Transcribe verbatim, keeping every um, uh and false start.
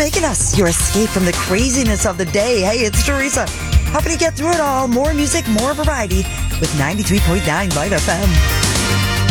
making us your escape from the craziness of the day. Hey, it's Teresa. Helping you get through it all. More music, more variety with ninety-three point nine Vibe F M.